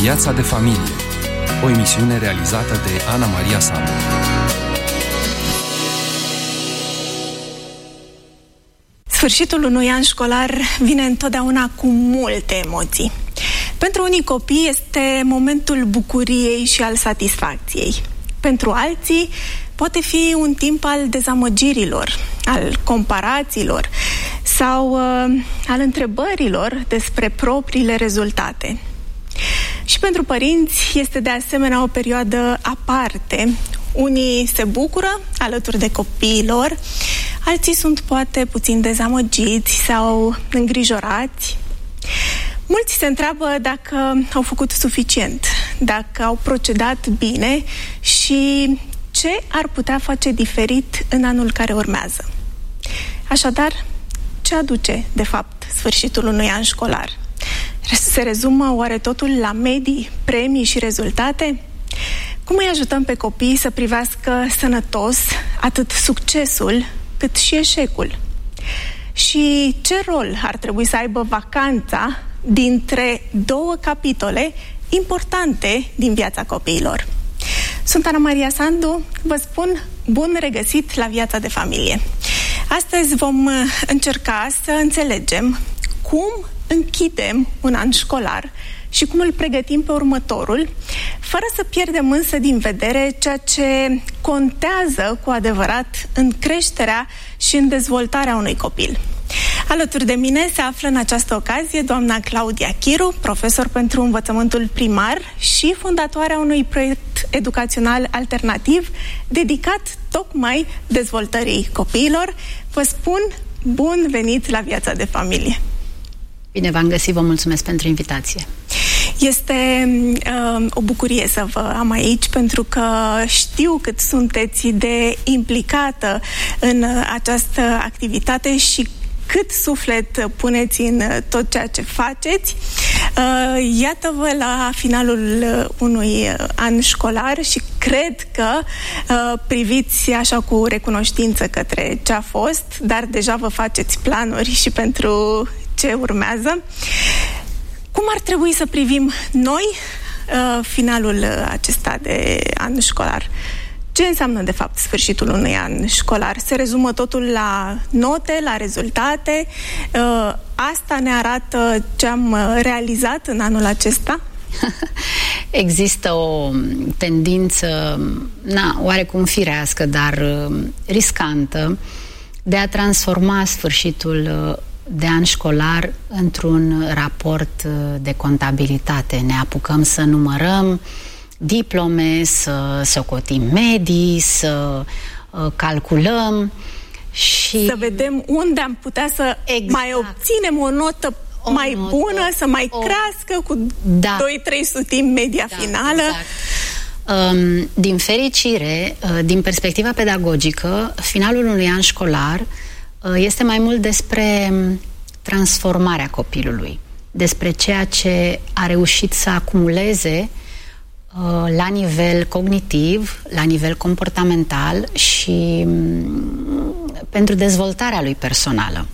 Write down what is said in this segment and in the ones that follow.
Viața de familie, o emisiune realizată de Ana Maria Sandu. Sfârșitul unui an școlar vine întotdeauna cu multe emoții. Pentru unii copii este momentul bucuriei și al satisfacției. Pentru alții poate fi un timp al dezamăgirilor, al comparațiilor sau al întrebărilor despre propriile rezultate. Și pentru părinți este de asemenea o perioadă aparte. Unii se bucură alături de copiilor, alții sunt poate puțin dezamăgiți sau îngrijorați. Mulți se întreabă dacă au făcut suficient, dacă au procedat bine și ce ar putea face diferit în anul care urmează. Așadar, ce aduce, de fapt, sfârșitul unui an școlar? Se rezumă oare totul la medii, premii și rezultate? Cum îi ajutăm pe copii să privească sănătos atât succesul cât și eșecul? Și ce rol ar trebui să aibă vacanța dintre două capitole importante din viața copiilor? Sunt Ana Maria Sandu, vă spun bun regăsit la Viața de Familie. Astăzi vom încerca să înțelegem cum închidem un an școlar și cum îl pregătim pe următorul, fără să pierdem însă din vedere ceea ce contează cu adevărat în creșterea și în dezvoltarea unui copil. Alături de mine se află în această ocazie doamna Claudia Chiru, profesor pentru învățământul primar și fondatoarea unui proiect educațional alternativ dedicat tocmai dezvoltării copiilor. Vă spun bun venit la Viața de Familie! Bine v-am găsit, vă mulțumesc pentru invitație. Este o bucurie să vă am aici, pentru că știu cât sunteți de implicată în această activitate și cât suflet puneți în tot ceea ce faceți. Iată-vă la finalul unui an școlar și cred că priviți așa cu recunoștință către ce a fost, dar deja vă faceți planuri și pentru ce urmează. Cum ar trebui să privim noi finalul acesta de an școlar? Ce înseamnă, de fapt, sfârșitul unui an școlar? Se rezumă totul la note, la rezultate? Asta ne arată ce am realizat în anul acesta? Există o tendință, oarecum firească, dar riscantă, de a transforma sfârșitul de an școlar într-un raport de contabilitate. Ne apucăm să numărăm diplome, să socotim medii, să calculăm și să vedem unde am putea să mai obținem o notă mai bună, să mai crească cu 2-3 sutimi media finală. Exact. Din fericire, din perspectiva pedagogică, finalul unui an școlar este mai mult despre transformarea copilului, despre ceea ce a reușit să acumuleze la nivel cognitiv, la nivel comportamental și pentru dezvoltarea lui personală.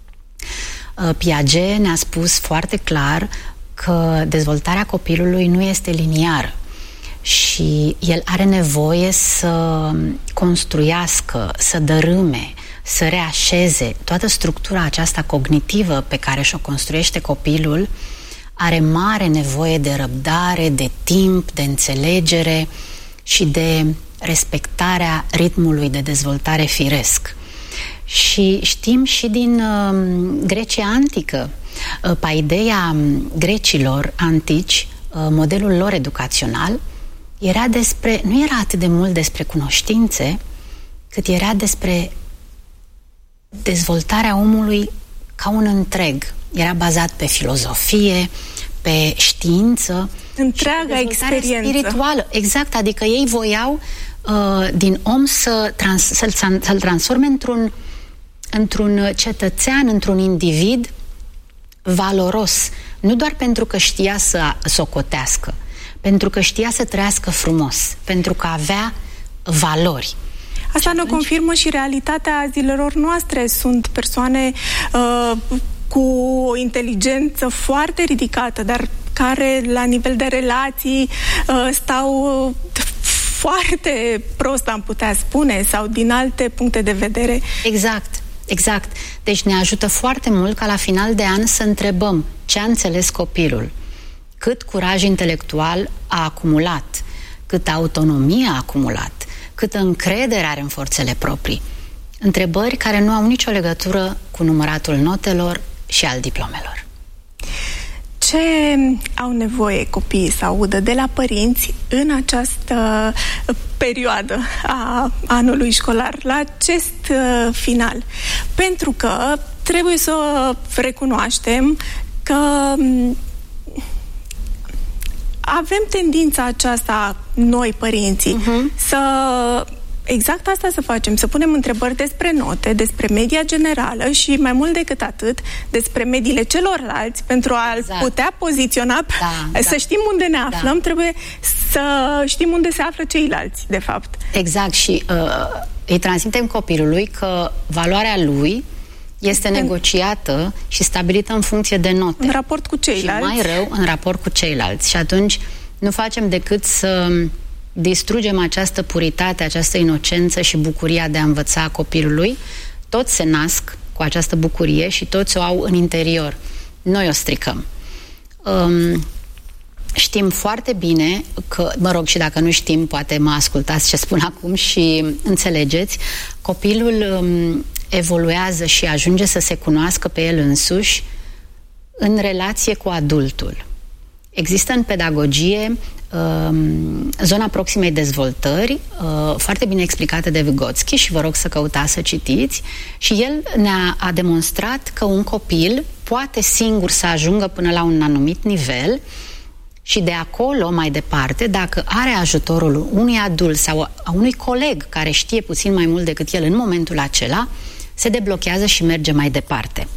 Piaget ne-a spus foarte clar că dezvoltarea copilului nu este liniară și el are nevoie să construiască, să dărâme, să reașeze toată structura aceasta cognitivă pe care și-o construiește copilul. Are mare nevoie de răbdare, de timp, de înțelegere și de respectarea ritmului de dezvoltare firesc. Și știm și din Grecia antică, paideia grecilor antici, modelul lor educațional, nu era atât de mult despre cunoștințe, cât era despre dezvoltarea omului ca un întreg. Era bazat pe filozofie, pe știință, întreaga experiență spirituală. Exact, adică ei voiau din om să-l transforme într-un cetățean, într-un individ valoros, nu doar pentru că știa să socotească, pentru că știa să trăiască frumos, pentru că avea valori. Asta ne confirmă și realitatea zilelor noastre. Sunt persoane cu o inteligență foarte ridicată, dar care la nivel de relații stau foarte prost, am putea spune, sau din alte puncte de vedere. Exact. Deci ne ajută foarte mult ca la final de an să întrebăm ce a înțeles copilul, cât curaj intelectual a acumulat, câtă autonomie a acumulat, câtă încredere are în forțele proprii. Întrebări care nu au nicio legătură cu număratul notelor și al diplomelor. Ce au nevoie copiii să audă de la părinți în această perioadă a anului școlar, la acest final? Pentru că trebuie să recunoaștem că avem tendința aceasta, noi părinții, să... Exact asta să facem, să punem întrebări despre note, despre media generală și mai mult decât atât, despre mediile celorlalți, pentru a putea poziționa, să știm unde ne aflăm, trebuie să știm unde se află ceilalți, de fapt. Exact, și îi transmitem copilului că valoarea lui este negociată și stabilită în funcție de note. În raport cu ceilalți. Și mai rău, în raport cu ceilalți. Și atunci nu facem decât să distrugem această puritate, această inocență și bucuria de a învăța a copilului. Toți se nasc cu această bucurie și toți o au în interior. Noi o stricăm. Știm foarte bine că, mă rog, și dacă nu știm, poate mă ascultați ce spun acum și înțelegeți, copilul evoluează și ajunge să se cunoască pe el însuși în relație cu adultul. Există în pedagogie zona proximei dezvoltări, foarte bine explicată de Vygotsky și vă rog să căutați să citiți, și el ne-a demonstrat că un copil poate singur să ajungă până la un anumit nivel și de acolo mai departe, dacă are ajutorul unui adult sau a unui coleg care știe puțin mai mult decât el în momentul acela, se deblochează și merge mai departe.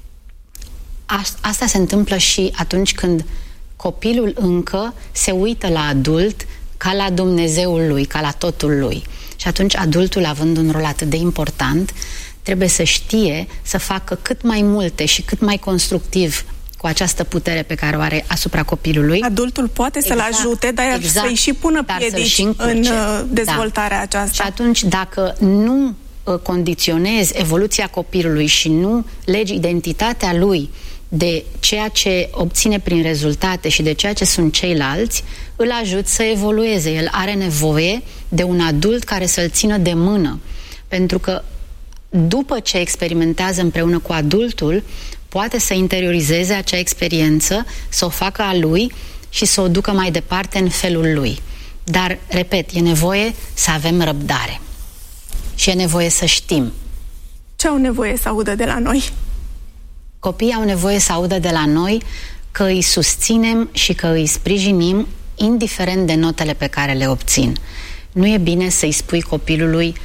Asta se întâmplă și atunci când copilul încă se uită la adult ca la Dumnezeul lui, ca la totul lui. Și atunci adultul, având un rol atât de important, trebuie să știe să facă cât mai multe și cât mai constructiv cu această putere pe care o are asupra copilului. Adultul poate să-l ajute, dar să-i și pună piedici în dezvoltarea aceasta. Și atunci, dacă nu condiționezi evoluția copilului și nu legi identitatea lui de ceea ce obține prin rezultate și de ceea ce sunt ceilalți, îl ajut să evolueze. El are nevoie de un adult care să-l țină de mână. Pentru că după ce experimentează împreună cu adultul, poate să interiorizeze acea experiență, să o facă a lui și să o ducă mai departe în felul lui. Dar, repet, e nevoie să avem răbdare. Și e nevoie să știm. Ce au nevoie să audă de la noi? Copiii au nevoie să audă de la noi că îi susținem și că îi sprijinim indiferent de notele pe care le obțin. Nu e bine să-i spui copilului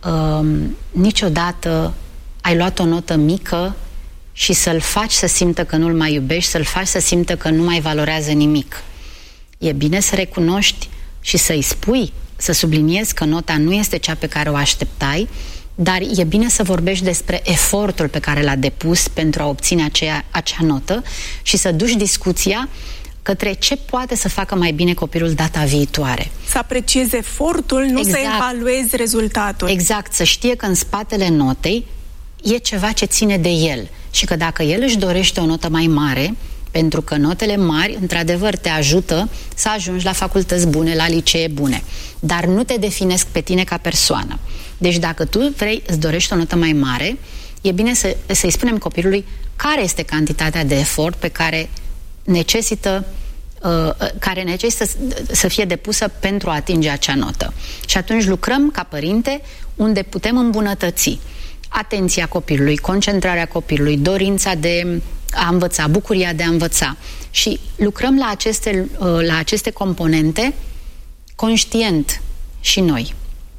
niciodată ai luat o notă mică și să-l faci să simtă că nu-l mai iubești, să-l faci să simtă că nu mai valorează nimic. E bine să recunoști și să-i spui, să subliniezi că nota nu este cea pe care o așteptai, dar e bine să vorbești despre efortul pe care l-a depus pentru a obține acea notă și să duci discuția către ce poate să facă mai bine copilul data viitoare. Să apreciezi efortul, nu să evaluezi rezultatul. Exact, să știe că în spatele notei e ceva ce ține de el și că dacă el își dorește o notă mai mare, pentru că notele mari, într-adevăr, te ajută să ajungi la facultăți bune, la licee bune, dar nu te definesc pe tine ca persoană. Deci dacă tu îți dorești o notă mai mare, e bine să-i spunem copilului care este cantitatea de efort pe care necesită să fie depusă pentru a atinge acea notă. Și atunci lucrăm ca părinte unde putem îmbunătăți atenția copilului, concentrarea copilului, dorința de a învăța, bucuria de a învăța. Și lucrăm la aceste componente conștient și noi.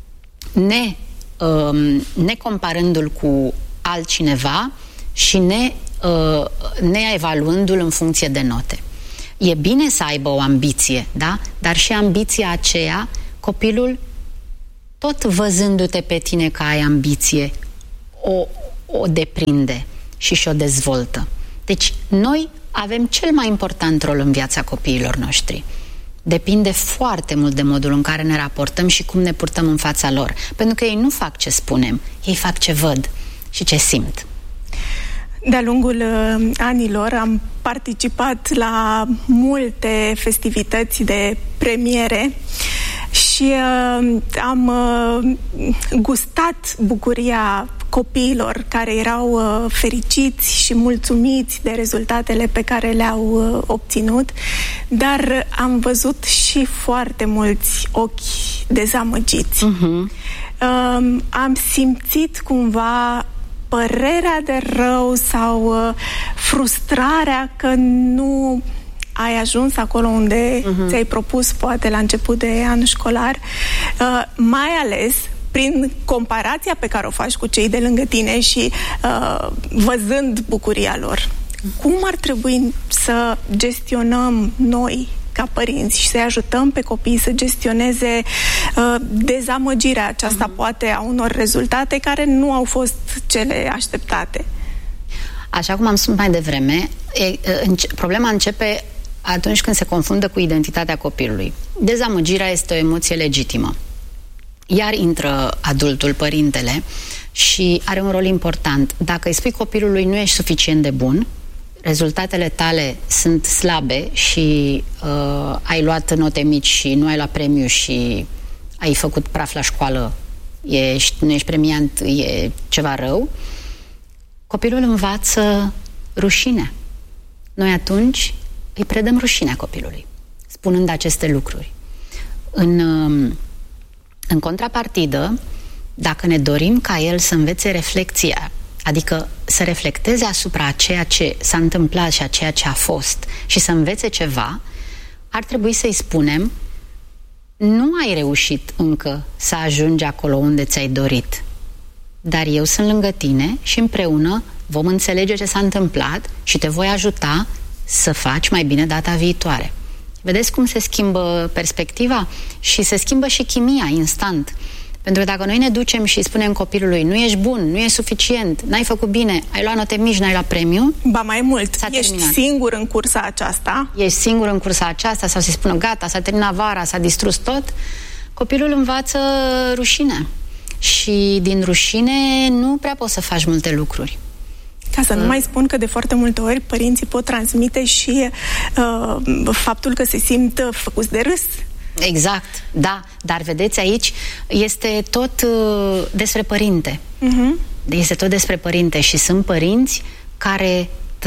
Ne comparându-l cu altcineva și neevaluându-l în funcție de note. E bine să aibă o ambiție, da? Dar și ambiția aceea, copilul, tot văzându-te pe tine că ai ambiție, o deprinde și o dezvoltă. Deci, noi avem cel mai important rol în viața copiilor noștri. Depinde foarte mult de modul în care ne raportăm și cum ne purtăm în fața lor. Pentru că ei nu fac ce spunem, ei fac ce văd și ce simt. De-a lungul anilor am participat la multe festivități de premiere și am gustat bucuria copiilor care erau fericiți și mulțumiți de rezultatele pe care le-au obținut, dar am văzut și foarte mulți ochi dezamăgiți. Am simțit cumva părerea de rău sau frustrarea că nu ai ajuns acolo unde ți-ai propus, poate la început de an școlar, mai ales prin comparația pe care o faci cu cei de lângă tine și văzând bucuria lor. Cum ar trebui să gestionăm noi ca părinți și să-i ajutăm pe copii să gestioneze dezamăgirea aceasta, poate a unor rezultate care nu au fost cele așteptate? Așa cum am spus mai devreme, problema începe atunci când se confundă cu identitatea copilului. Dezamăgirea este o emoție legitimă. Iar intră adultul, părintele, și are un rol important. Dacă îi spui copilului nu ești suficient de bun, rezultatele tale sunt slabe și ai luat note mici și nu ai luat premiu și ai făcut praf la școală, nu ești premiant, e ceva rău, copilul învață rușine. Noi atunci îi predăm rușinea copilului, spunând aceste lucruri. În contrapartidă, dacă ne dorim ca el să învețe reflexia, adică să reflecteze asupra a ceea ce s-a întâmplat și a ceea ce a fost și să învețe ceva, ar trebui să-i spunem: nu ai reușit încă să ajungi acolo unde ți-ai dorit, dar eu sunt lângă tine și împreună vom înțelege ce s-a întâmplat și te voi ajuta să faci mai bine data viitoare. Vedeți cum se schimbă perspectiva? Și se schimbă și chimia instant. Pentru că dacă noi ne ducem și spunem copilului: nu ești bun, nu ești suficient, n-ai făcut bine, ai luat note mici, n-ai luat premiu, ba mai mult, ești singur în cursa aceasta. Ești singur în cursa aceasta, sau să-i spună: gata, s-a terminat vara, s-a distrus tot. Copilul învață rușine. Și din rușine nu prea poți să faci multe lucruri. Ca să nu mai spun că de foarte multe ori părinții pot transmite și faptul că se simt făcuți de râs. Exact, da. Dar vedeți, aici este tot despre părinte. Este tot despre părinte și sunt părinți care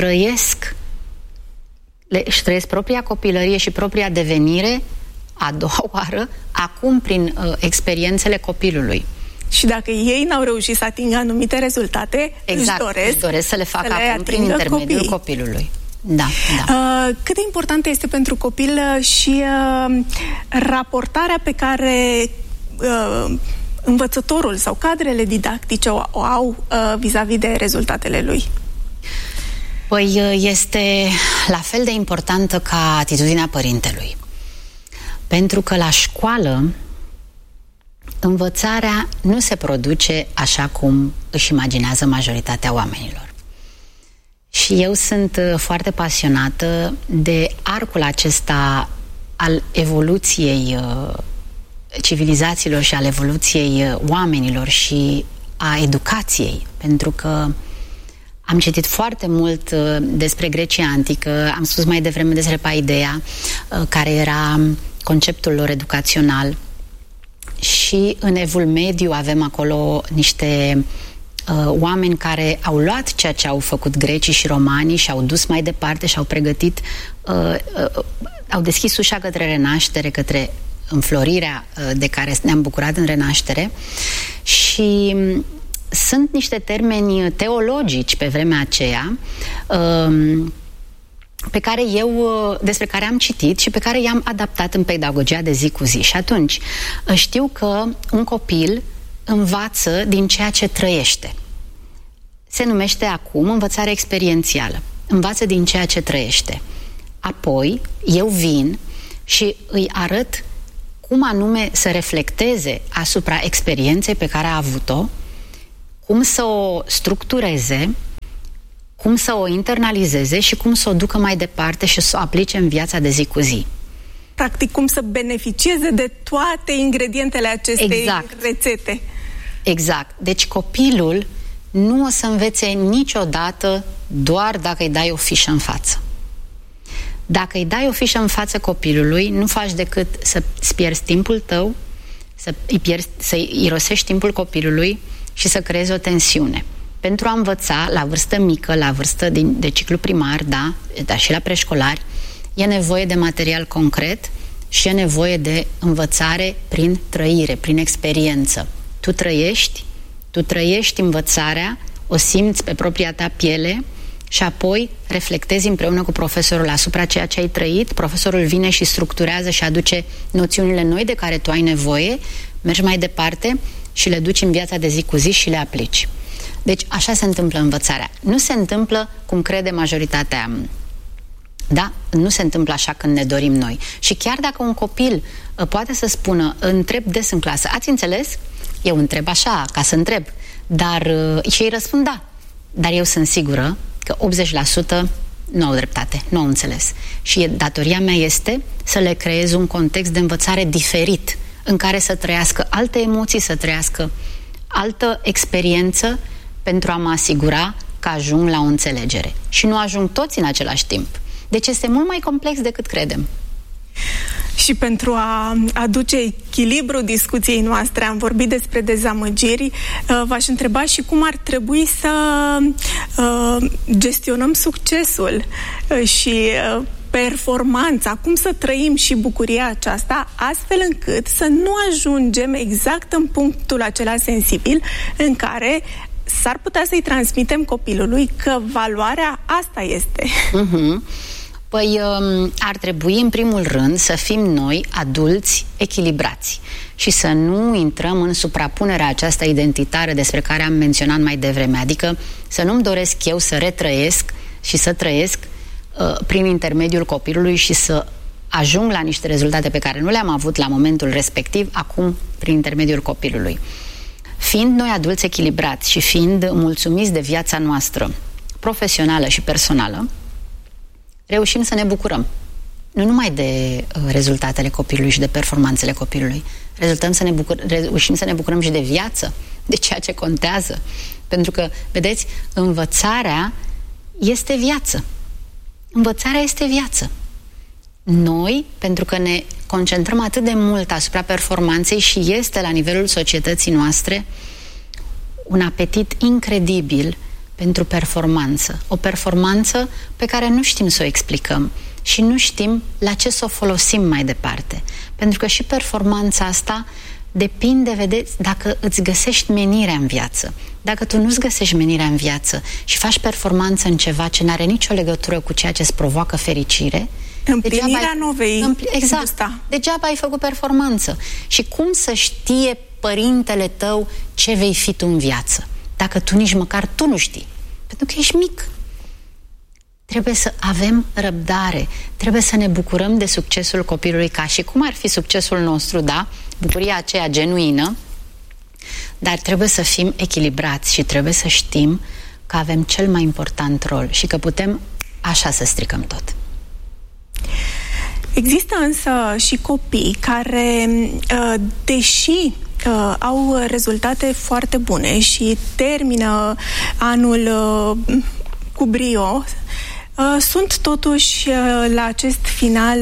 își trăiesc propria copilărie și propria devenire a doua oară, acum prin experiențele copilului. Și dacă ei n-au reușit să atingă anumite rezultate, exact, își doresc să le facă acum prin intermediul copilului. Da, da. Cât de importantă este pentru copil și raportarea pe care învățătorul sau cadrele didactice o au vis-a-vis de rezultatele lui? Păi este la fel de importantă ca atitudinea părintelui. Pentru că la școală învățarea nu se produce așa cum își imaginează majoritatea oamenilor. Și eu sunt foarte pasionată de arcul acesta al evoluției civilizațiilor și al evoluției oamenilor și a educației, pentru că am citit foarte mult despre Grecia antică, am spus mai devreme despre Paideia, care era conceptul lor educațional, și în Evul Mediu avem acolo niște oameni care au luat ceea ce au făcut grecii și romanii și au dus mai departe și au pregătit, au deschis ușa către renaștere, către înflorirea de care ne-am bucurat în renaștere. Și sunt niște termeni teologici pe vremea aceea despre care am citit și pe care i-am adaptat în pedagogia de zi cu zi. Și atunci știu că un copil învață din ceea ce trăiește. Se numește acum învățare experiențială. Învață din ceea ce trăiește. Apoi eu vin și îi arăt cum anume să reflecteze asupra experienței pe care a avut-o, cum să o structureze, cum să o internalizeze și cum să o ducă mai departe și să o aplice în viața de zi cu zi. Practic, cum să beneficieze de toate ingredientele acestei rețete. Exact. Deci copilul nu o să învețe niciodată doar dacă îi dai o fișă în față. Dacă îi dai o fișă în față copilului, nu faci decât să-ți pierzi timpul tău, să irosești timpul copilului și să creezi o tensiune. Pentru a învăța la vârstă mică, la vârstă de ciclu primar, dar și la preșcolari, e nevoie de material concret și e nevoie de învățare prin trăire, prin experiență. Tu trăiești învățarea, o simți pe propria ta piele și apoi reflectezi împreună cu profesorul asupra ceea ce ai trăit. Profesorul vine și structurează și aduce noțiunile noi de care tu ai nevoie, mergi mai departe și le duci în viața de zi cu zi și le aplici. Deci așa se întâmplă învățarea. Nu se întâmplă cum crede majoritatea. Da? Nu se întâmplă așa când ne dorim noi. Și chiar dacă un copil poate să spună, întreb des în clasă, ați înțeles? Eu întreb așa, ca să întreb. Dar și ei răspund da. Dar eu sunt sigură că 80% nu au dreptate, nu au înțeles. Și datoria mea este să le creez un context de învățare diferit, în care să trăiască alte emoții, să trăiască altă experiență, pentru a mă asigura că ajung la o înțelegere. Și nu ajung toți în același timp. Deci este mult mai complex decât credem. Și pentru a aduce echilibru discuției noastre, am vorbit despre dezamăgiri, v-aș întreba și cum ar trebui să gestionăm succesul și performanța, cum să trăim și bucuria aceasta, astfel încât să nu ajungem exact în punctul acela sensibil în care s-ar putea să-i transmitem copilului că valoarea asta este. Păi ar trebui în primul rând să fim noi adulți echilibrați și să nu intrăm în suprapunerea aceasta identitară despre care am menționat mai devreme, adică să nu-mi doresc eu să retrăiesc și să trăiesc prin intermediul copilului și să ajung la niște rezultate pe care nu le-am avut la momentul respectiv, acum prin intermediul copilului. Fiind noi adulți echilibrați și fiind mulțumiți de viața noastră profesională și personală, reușim să ne bucurăm. Nu numai de rezultatele copilului și de performanțele copilului. Reușim să ne bucurăm și de viață, de ceea ce contează. Pentru că, vedeți, învățarea este viață. Învățarea este viață. Noi, pentru că ne concentrăm atât de mult asupra performanței și este la nivelul societății noastre un apetit incredibil pentru performanță. O performanță pe care nu știm să o explicăm și nu știm la ce să o folosim mai departe. Pentru că și performanța asta depinde, vedeți, dacă îți găsești menirea în viață. Dacă tu nu-ți găsești menirea în viață și faci performanță în ceva ce n-are nicio legătură cu ceea ce îți provoacă fericire, împlinirea nu vei gusta. Degeaba ai făcut performanță. Și cum să știe părintele tău ce vei fi tu în viață? Dacă tu nici măcar tu nu știi. Pentru că ești mic. Trebuie să avem răbdare. Trebuie să ne bucurăm de succesul copilului ca și cum ar fi succesul nostru, da? Bucuria aceea genuină. Dar trebuie să fim echilibrați și trebuie să știm că avem cel mai important rol și că putem așa să stricăm tot. Există însă și copii care, deși au rezultate foarte bune și termină anul cu brio, sunt totuși la acest final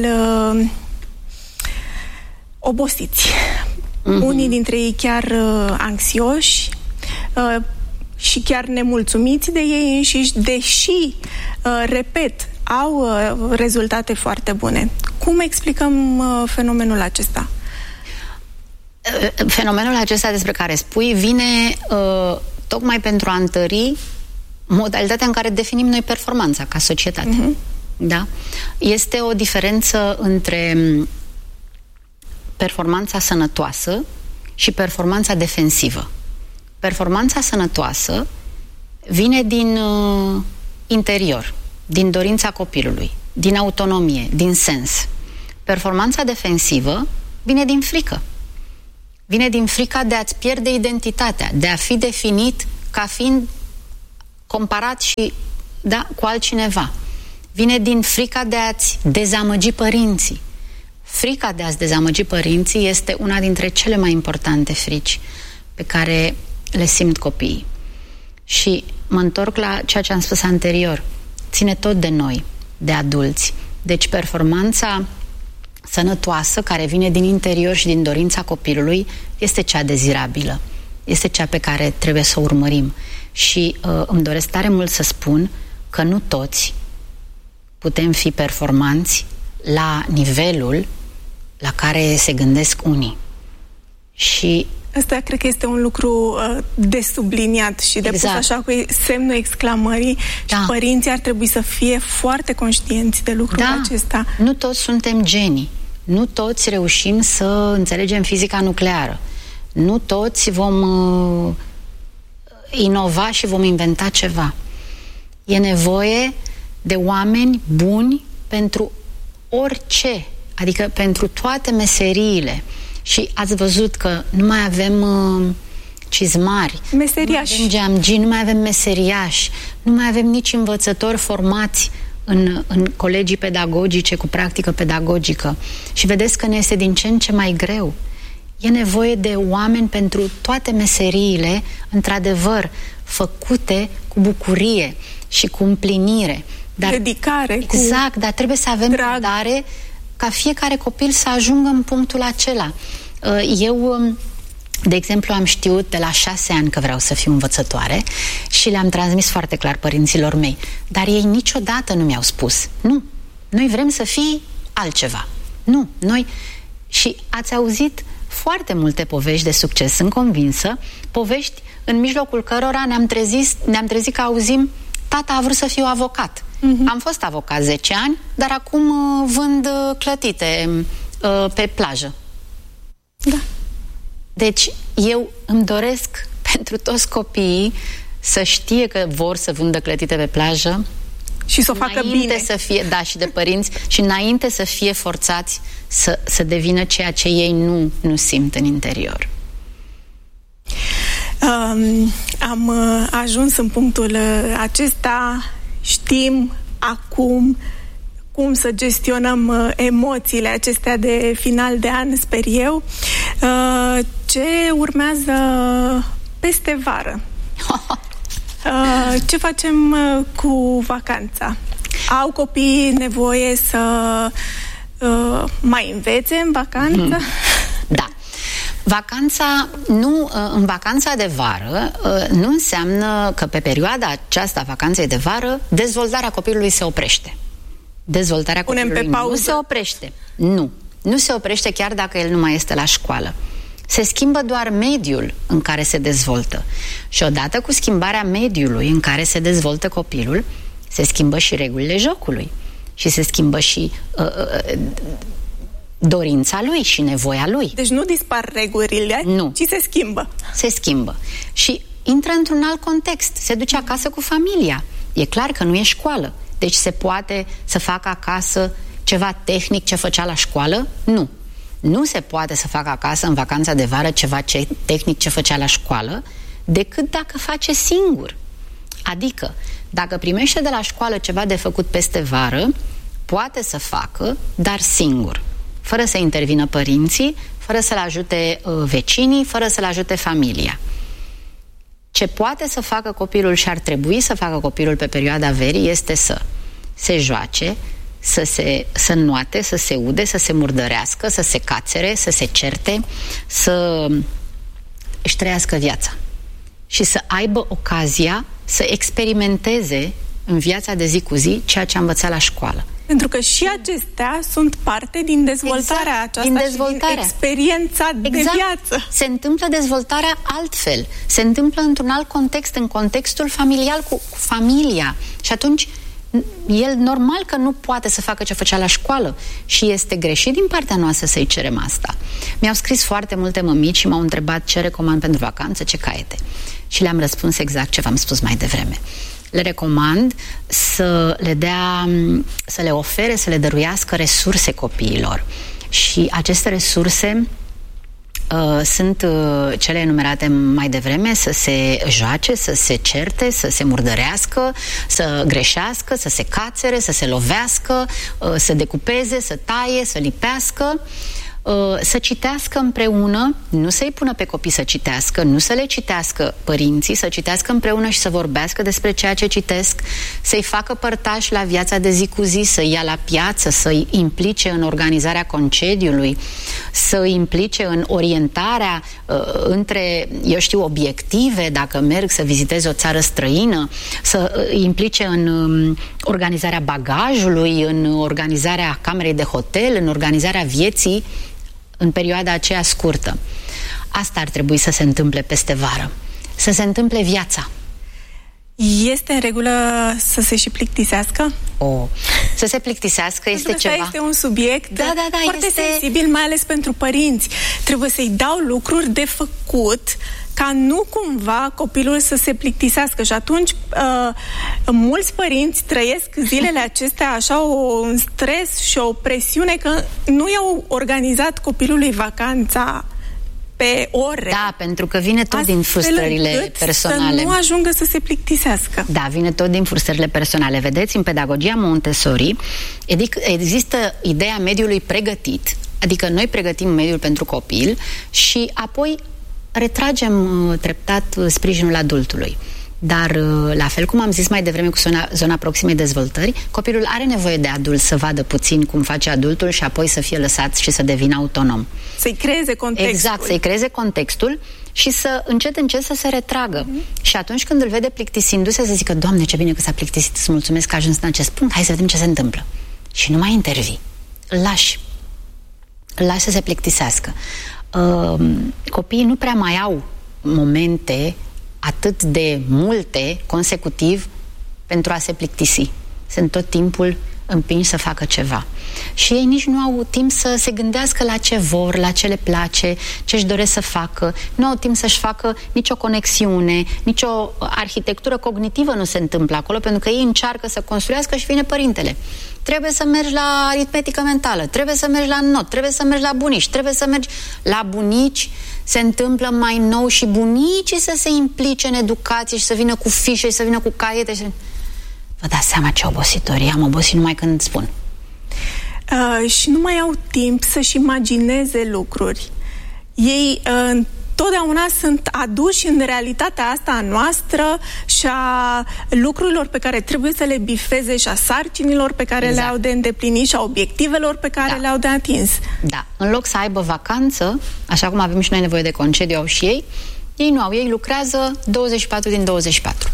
obosiți. Unii dintre ei chiar anxioși și chiar nemulțumiți de ei înșiși, deși, repet, au rezultate foarte bune. Cum explicăm fenomenul acesta? Fenomenul acesta despre care spui vine tocmai pentru a întări modalitatea în care definim noi performanța ca societate. Da? Este o diferență între performanța sănătoasă și performanța defensivă. Performanța sănătoasă vine din interior, din dorința copilului, din autonomie, din sens. Performanța defensivă vine din frică. Vine din frica de a-ți pierde identitatea, de a fi definit ca fiind comparat și da, cu altcineva. Vine din frica de a-ți dezamăgi părinții. Frica de a-ți dezamăgi părinții este una dintre cele mai importante frici pe care le simt copiii. Și mă întorc la ceea ce am spus anterior. Ține tot de noi, de adulți. Deci performanța sănătoasă care vine din interior și din dorința copilului este cea dezirabilă. Este cea pe care trebuie să o urmărim. Și îmi doresc tare mult să spun că nu toți putem fi performanți la nivelul la care se gândesc unii. Și asta cred că este un lucru de subliniat și de pus așa cu semnul exclamării. Da. Și părinții ar trebui să fie foarte conștienți de lucrul acesta. Nu toți suntem genii. Nu toți reușim să înțelegem fizica nucleară. Nu toți vom inova și vom inventa ceva. E nevoie de oameni buni pentru orice, adică pentru toate meseriile. Și ați văzut că nu mai avem cizmari, meseriași, nu mai avem geamgii, nu mai avem meseriași, nu mai avem nici învățători formați în colegii pedagogice cu practică pedagogică. Și vedeți că ne este din ce în ce mai greu. E nevoie de oameni pentru toate meseriile, într-adevăr, făcute cu bucurie și cu împlinire. Dar, dedicare. Exact, dar trebuie să avem răbdare ca fiecare copil să ajungă în punctul acela. Eu, de exemplu, am știut de la 6 ani că vreau să fiu învățătoare și le-am transmis foarte clar părinților mei. Dar ei niciodată nu mi-au spus: nu, noi vrem să fii altceva. Nu, noi... Și ați auzit foarte multe povești de succes, sunt convinsă, povești în mijlocul cărora ne-am trezit că auzim: tata a vrut să fiu avocat. Am fost avocat 10 ani, dar acum vând clătite pe plajă. Da. Deci eu îmi doresc pentru toți copiii să știe că vor să vândă clătite pe plajă și să o facă bine. Să fie, da, și de părinți, și înainte să fie forțați să devină ceea ce ei nu simt în interior. Am ajuns în punctul acesta. Știm acum cum să gestionăm emoțiile acestea de final de an, sper eu. Ce urmează peste vară? Ce facem cu vacanța? Au copiii nevoie să mai învețe în vacanță? Da. Vacanța, în vacanța de vară nu înseamnă că pe perioada aceasta, vacanței de vară, dezvoltarea copilului se oprește. Dezvoltarea copilului nu se oprește. Nu se oprește chiar dacă el nu mai este la școală. Se schimbă doar mediul în care se dezvoltă. Și odată cu schimbarea mediului în care se dezvoltă copilul, se schimbă și regulile jocului. Și se schimbă și dorința lui și nevoia lui. Deci nu dispar regulile, ci se schimbă. Se schimbă. Și intră într-un alt context. Se duce acasă cu familia. E clar că nu e școală. Deci se poate să facă acasă ceva tehnic ce făcea la școală? Nu. Nu se poate să facă acasă în vacanța de vară ceva tehnic ce făcea la școală, decât dacă face singur. Adică, dacă primește de la școală ceva de făcut peste vară, poate să facă, dar singur. Fără să intervină părinții, fără să-l ajute vecinii, fără să-l ajute familia. Ce poate să facă copilul și ar trebui să facă copilul pe perioada verii este să se joace, să înnoate, să se ude, să se murdărească, să se cațere, să se certe, să își trăiască viața și să aibă ocazia să experimenteze în viața de zi cu zi ceea ce a învățat la școală. Pentru că și acestea sunt parte din dezvoltarea aceasta din dezvoltarea. Și din experiența de viață. Se întâmplă dezvoltarea altfel. Se întâmplă într-un alt context, în contextul familial cu familia. Și atunci el normal că nu poate să facă ce făcea la școală și este greșit din partea noastră să-i cerem asta. Mi-au scris foarte multe mămici și m-au întrebat ce recomand pentru vacanță, ce caiete. Și le-am răspuns exact ce v-am spus mai devreme. Le recomand să le ofere, să le dăruiască resurse copiilor. Și aceste resurse sunt cele enumerate mai devreme, să se joace, să se certe, să se murdărească, să greșească, să se cațere, să se lovească, să decupeze, să taie, să lipească, să citească împreună, nu să-i pună pe copii să citească, nu să le citească părinții, să citească împreună și să vorbească despre ceea ce citesc, să-i facă părtași la viața de zi cu zi, să-i ia la piață, să-i implice în organizarea concediului, să-i implice în orientarea între, eu știu, obiective, dacă merg să viziteze o țară străină, să-i implice în organizarea bagajului, în organizarea camerei de hotel, în organizarea vieții în perioada aceea scurtă. Asta ar trebui să se întâmple peste vară. Să se întâmple viața. Este în regulă să se și plictisească? Să se plictisească este ceva. Este un subiect foarte sensibil, mai ales pentru părinți. Trebuie să-i dau lucruri de făcut ca nu cumva copilul să se plictisească. Și atunci mulți părinți trăiesc zilele acestea așa un stres și o presiune că nu i-au organizat copilului vacanța pe ore. Da, pentru că vine tot din frustrările personale. Să nu ajungă să se plictisească. Da, vine tot din frustrările personale. Vedeți, în pedagogia Montessori există ideea mediului pregătit, adică noi pregătim mediul pentru copil și apoi retragem treptat sprijinul adultului. Dar, la fel cum am zis mai devreme cu zona proximei dezvoltări, copilul are nevoie de adult să vadă puțin cum face adultul și apoi să fie lăsat și să devină autonom. Să-i creeze contextul. Exact, să-i creeze contextul și să încet să se retragă. Și atunci când îl vede plictisindu-se, să zică: Doamne, ce bine că s-a plictisit, îți mulțumesc că a ajuns în acest punct, hai să vedem ce se întâmplă. Și nu mai intervii. Îl lași să se plictisească. Copiii nu prea mai au momente atât de multe consecutiv pentru a se plictisi. Sunt tot timpul împinși să facă ceva. Și ei nici nu au timp să se gândească la ce vor, la ce le place, ce își doresc să facă. Nu au timp să-și facă nicio conexiune, nicio arhitectură cognitivă nu se întâmplă acolo, pentru că ei încearcă să construiască și vine părintele. Trebuie să mergi la aritmetică mentală, trebuie să mergi la not, trebuie să mergi la bunici, trebuie să mergi la bunici. Se întâmplă mai nou și bunicii să se implice în educație și să vină cu fișe și să vină cu caiete și... Vă dați seama ce obositorie. Am obosit numai când spun. Și nu mai au timp să-și imagineze lucruri. Ei totdeauna sunt aduși în realitatea asta a noastră și a lucrurilor pe care trebuie să le bifeze și a sarcinilor pe care le au de îndeplinit și a obiectivelor pe care le au de atins. Da. În loc să aibă vacanță, așa cum avem și noi nevoie de concediu, au și ei nu au. Ei lucrează 24 din 24.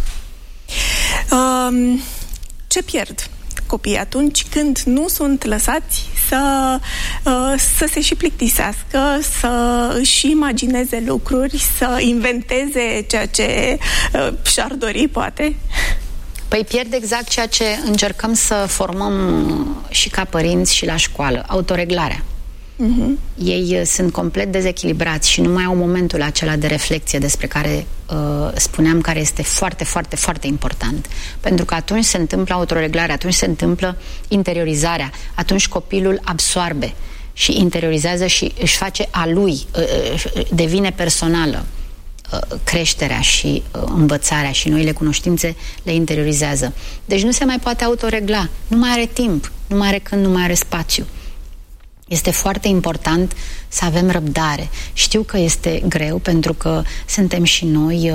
Ce pierd copiii atunci când nu sunt lăsați să se și plictisească, să își imagineze lucruri, să inventeze ceea ce și-ar dori, poate? Păi pierd exact ceea ce încercăm să formăm și ca părinți și la școală, autoreglarea. Ei sunt complet dezechilibrați și nu mai au momentul acela de reflexie despre care spuneam, care este foarte, foarte, foarte important. Pentru că atunci se întâmplă autoreglarea, atunci se întâmplă interiorizarea, atunci copilul absoarbe și interiorizează și își face a lui, devine personală. Creșterea și învățarea și noile cunoștințe le interiorizează. Deci nu se mai poate autoregla, nu mai are timp, nu mai are când, nu mai are spațiu. Este foarte important să avem răbdare. Știu că este greu pentru că suntem și noi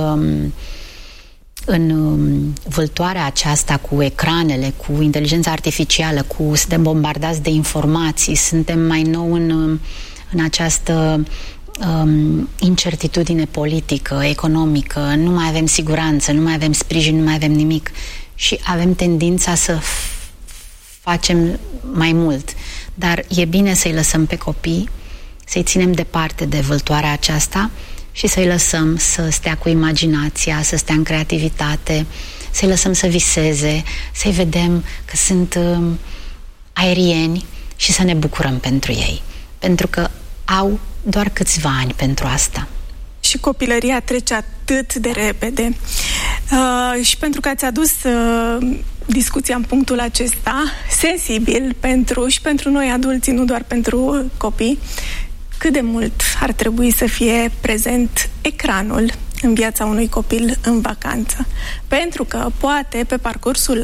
în vâltoarea aceasta cu ecranele, cu inteligența artificială, suntem bombardați de informații, suntem mai nou în această incertitudine politică, economică, nu mai avem siguranță, nu mai avem sprijin, nu mai avem nimic și avem tendința să facem mai mult. Dar e bine să-i lăsăm pe copii, să-i ținem departe de vâltoarea aceasta și să-i lăsăm să stea cu imaginația, să stea în creativitate, să-i lăsăm să viseze, să-i vedem că sunt aerieni și să ne bucurăm pentru ei. Pentru că au doar câțiva ani pentru asta. Și copilăria trece atât de repede. Și pentru că ați adus discuția în punctul acesta sensibil și pentru noi adulți, nu doar pentru copii, cât de mult ar trebui să fie prezent ecranul în viața unui copil în vacanță. Pentru că poate pe parcursul